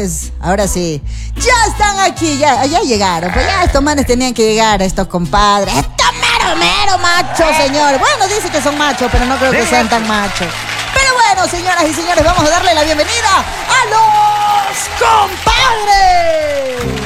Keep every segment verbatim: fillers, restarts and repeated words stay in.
señores, ahora sí. Ya están aquí, ya, ya llegaron. Pues ya estos manes tenían que llegar, estos compadres. Estos mero, mero machos, señores. Bueno, dice que son machos, pero no creo que sean tan machos. Pero bueno, señoras y señores, vamos a darle la bienvenida a los compadres.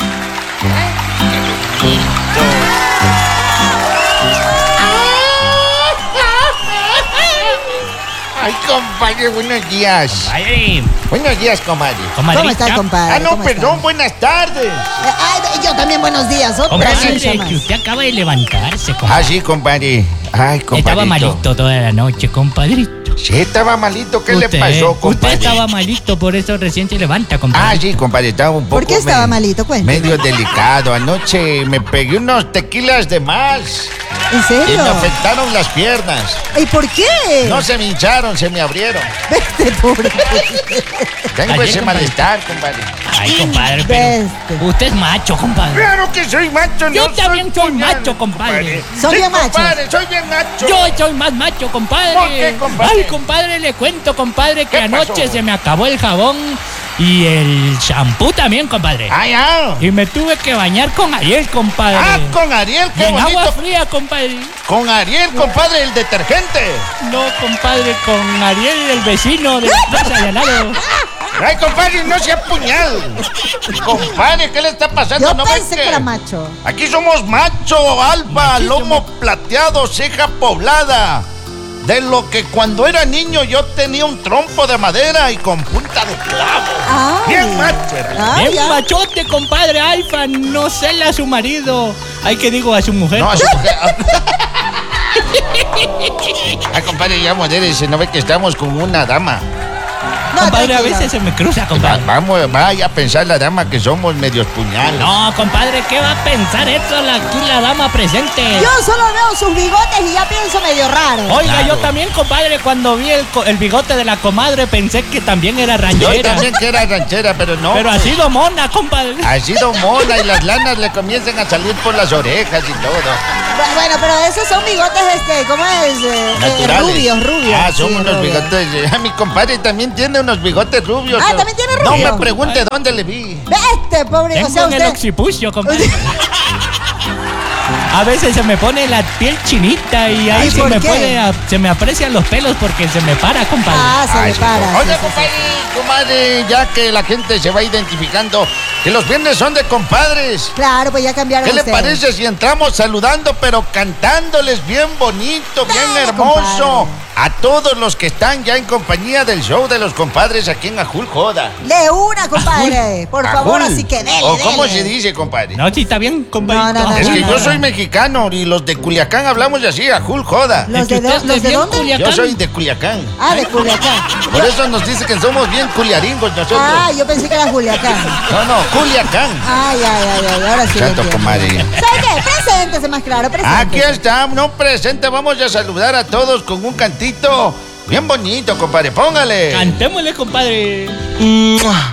Ay, compadre, buenos días. Compadre. Buenos días, comadre. ¿Cómo está, compadre? Ah, no, ¿Cómo perdón, está? buenas tardes. Ay, yo también buenos días. Otra Compadre, vez más. que usted acaba de levantarse, Ah, compadre. sí, compadre. Ay, compadre. Estaba malito toda la noche, compadrito. Sí, estaba malito. ¿Qué Usted- le pasó, compadre? Usted estaba malito, por eso recién se levanta, compadre. Ah, sí, compadre, estaba un poco... ¿Por qué estaba me- malito? Cuénteme. Medio delicado. Anoche me pegué unos tequilas de más ¿En y serio? me afectaron las piernas. ¿Y por qué? No se me hincharon, se me abrieron. Vete, pobre. Tengo Ayer, ese compadre. malestar, compadre. Ay, compadre, pero Bestia. usted es macho, compadre. Claro que soy macho, Yo no también soy puñal, macho, compadre. Son Sí, bien machos. compadre, soy bien macho. Yo soy más macho, compadre. ¿Por qué, compadre? Ay, compadre, le cuento, compadre, que ¿Qué pasó? anoche se me acabó el jabón y el shampoo también, compadre. Ah, ya. Y me tuve que bañar con Ariel, compadre. Ah, con Ariel, Y qué en agua bonito. fría, compadre. Con Ariel, compadre, el detergente. No, compadre, con Ariel, el vecino de la plaza de al lado. Ay, compadre, no sea puñal. Compadre, ¿qué le está pasando? Yo ¿No ven pensé que era macho. Aquí somos macho, alfa, Machito, lomo plateado, ceja poblada. De lo que cuando era niño yo tenía un trompo de madera y con punta de clavo. Ay. Bien macho, hermano. Ah, Bien ya. machote, compadre Alfa, no cela a su marido. Ay, que digo, a su mujer. No, a su mujer. Ay, compadre, ya modérese, no ve que estamos con una dama. No, compadre, a tranquilo. veces se me cruza, Va- compadre. Vamos, vaya a pensar la dama que somos medios puñales. No, compadre, ¿qué va a pensar esto la, aquí la dama presente? Yo solo veo sus bigotes y ya pienso medio raro. Oiga, Claro. yo también, compadre, cuando vi el, co- el bigote de la comadre pensé que también era Yo ranchera. también que era ranchera, pero no. Pero ha sido mona, compadre. Ha sido mona y las lanas le comienzan a salir por las orejas y todo. Bu- Bueno, pero esos son bigotes, este, ¿cómo es? Eh, eh, Naturales. rubios, rubios. Ah, son sí, unos rubios. bigotes. Ah, mi compadre también tiene unos bigotes rubios. Ah, ¿también tiene No rubio? me pregunte dónde le vi. Vete, pobre, Tengo o sea, en el usted. occipucio, compadre. A veces se me pone la piel chinita y ahí Ay, se ¿por me qué? puede, a- se me aprecian los pelos porque se me para, compadre. Ah, se Ay, le sí. para. sí, Oye, sí, sí. compadre, comadre, ya que la gente se va identificando que los viernes son de compadres. Claro, pues ya cambiaron ¿Qué le ustedes. parece si entramos saludando pero cantándoles bien bonito, bien Dale, hermoso compadre. a todos los que están ya en compañía del show de los compadres aquí en Ajul Joda? De una, compadre. Por favor, Ajul. así que dele, ¿O cómo dele. se dice, compadre? No, sí, está bien, compadre. No, no, no, Es no, que no, yo no. soy mexicano y los de Culiacán hablamos así, Ajul Joda. ¿Los de, usted do- es los de bien dónde? Culiacán. Yo soy de Culiacán. Ah, de Culiacán. Por eso nos dice que somos bien culiaringos nosotros. Ah, yo pensé que era Culiacán. No, no, Culiacán. Ay, ay, ay, ay, ahora sí lo Santo entiendo. comadre. ¿Sabe qué? Preséntese más claro, preséntese. Aquí está, no presente, vamos a saludar a todos con un cantito bien bonito, compadre, póngale. Cantémosle, compadre. Mua.